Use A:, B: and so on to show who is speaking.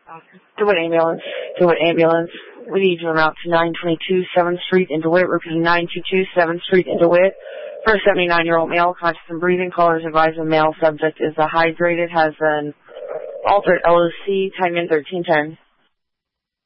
A: DeWitt ambulance. DeWitt ambulance. We need you en route to 922 7th Street in DeWitt. Repeating 922 7th Street in DeWitt. For a 79-year-old male, conscious and breathing. Callers advise the male subject is hydrated, has an altered LOC, time in 1310.